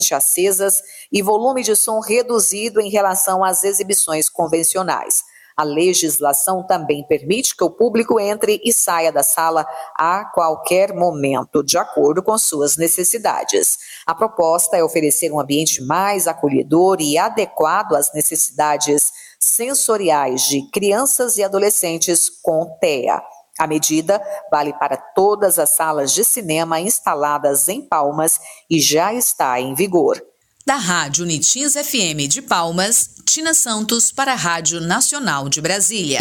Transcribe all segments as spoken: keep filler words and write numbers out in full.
acesas e volume de som reduzido em relação às exibições convencionais. A legislação também permite que o público entre e saia da sala a qualquer momento, de acordo com suas necessidades. A proposta é oferecer um ambiente mais acolhedor e adequado às necessidades sensoriais de crianças e adolescentes com T E A. A medida vale para todas as salas de cinema instaladas em Palmas e já está em vigor. Da Rádio Unitins F M de Palmas, Tina Santos para a Rádio Nacional de Brasília.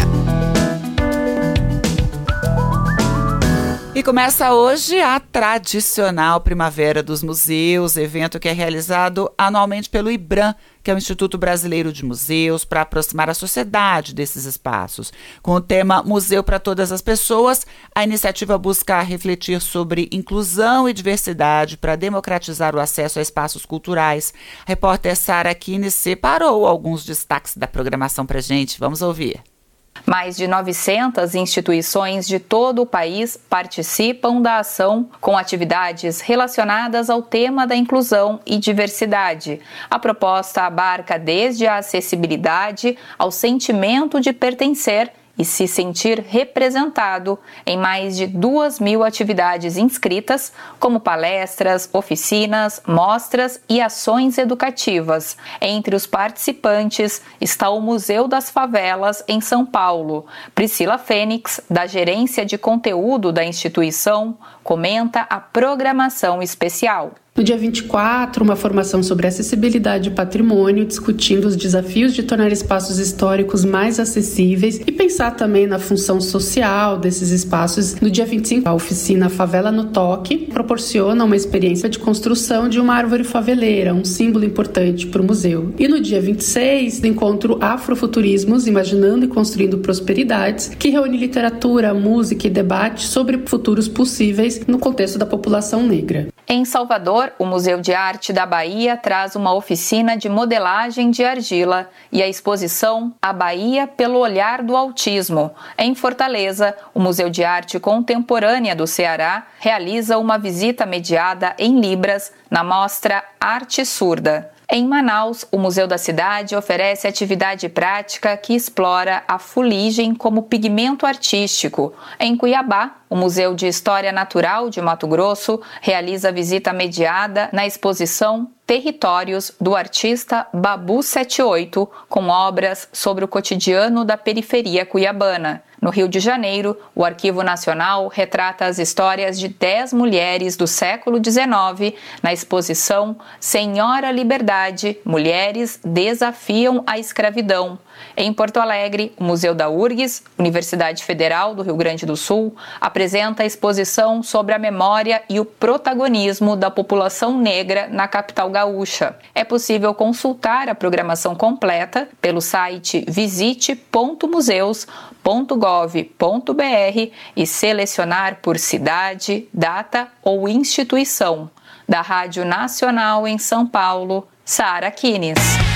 E começa hoje a tradicional Primavera dos Museus, evento que é realizado anualmente pelo IBRAM, que é o Instituto Brasileiro de Museus, para aproximar a sociedade desses espaços. Com o tema Museu para Todas as Pessoas, a iniciativa busca refletir sobre inclusão e diversidade para democratizar o acesso a espaços culturais. A repórter Sara Kines separou alguns destaques da programação para a gente. Vamos ouvir. Mais de novecentas instituições de todo o país participam da ação com atividades relacionadas ao tema da inclusão e diversidade. A proposta abarca desde a acessibilidade ao sentimento de pertencer e se sentir representado em mais de duas mil atividades inscritas, como palestras, oficinas, mostras e ações educativas. Entre os participantes está o Museu das Favelas, em São Paulo. Priscila Fênix, da Gerência de Conteúdo da instituição, comenta a programação especial. No dia vinte e quatro, uma formação sobre acessibilidade e patrimônio, discutindo os desafios de tornar espaços históricos mais acessíveis e pensar também na função social desses espaços. No dia vinte e cinco, a oficina Favela no Toque proporciona uma experiência de construção de uma árvore faveleira, um símbolo importante para o museu. E no dia vinte e seis, do encontro Afrofuturismos, Imaginando e Construindo Prosperidades, que reúne literatura, música e debate sobre futuros possíveis no contexto da população negra. Em Salvador, o Museu de Arte da Bahia traz uma oficina de modelagem de argila e a exposição A Bahia pelo Olhar do Autismo. Em Fortaleza, o Museu de Arte Contemporânea do Ceará realiza uma visita mediada em Libras na mostra Arte Surda. Em Manaus, o Museu da Cidade oferece atividade prática que explora a fuligem como pigmento artístico. Em Cuiabá, o Museu de História Natural de Mato Grosso realiza visita mediada na exposição Territórios do artista Babu setenta e oito, com obras sobre o cotidiano da periferia cuiabana. No Rio de Janeiro, o Arquivo Nacional retrata as histórias de dez mulheres do século dezenove na exposição Senhora Liberdade, Mulheres Desafiam a Escravidão. Em Porto Alegre, o Museu da U R G S, Universidade Federal do Rio Grande do Sul, apresenta a exposição sobre a memória e o protagonismo da população negra na capital gaúcha. É possível consultar a programação completa pelo site visite ponto museus ponto gov ponto br e selecionar por cidade, data ou instituição. Da Rádio Nacional em São Paulo, Sara Kines.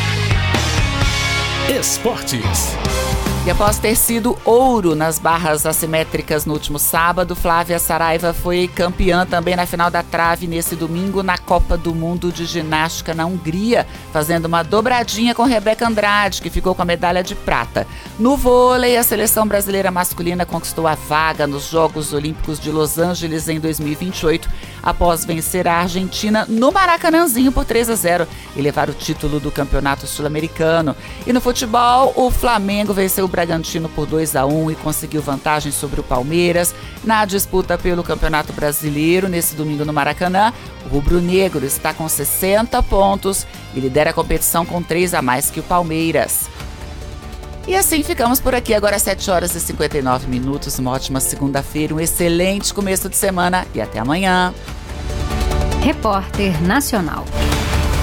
Esportes. E após ter sido ouro nas barras assimétricas no último sábado, Flávia Saraiva foi campeã também na final da trave nesse domingo na Copa do Mundo de Ginástica na Hungria, fazendo uma dobradinha com Rebeca Andrade, que ficou com a medalha de prata. No vôlei, a seleção brasileira masculina conquistou a vaga nos Jogos Olímpicos de Los Angeles em dois mil e vinte e oito, após vencer a Argentina no Maracanãzinho por três a zero e levar o título do Campeonato Sul-Americano. E no futebol, o Flamengo venceu o Bragantino por dois a um e conseguiu vantagem sobre o Palmeiras. Na disputa pelo Campeonato Brasileiro, nesse domingo no Maracanã, o rubro-negro está com sessenta pontos e lidera a competição com três a mais que o Palmeiras. E assim ficamos por aqui, agora às sete horas e cinquenta e nove minutos. Uma ótima segunda-feira, um excelente começo de semana e até amanhã. Repórter Nacional.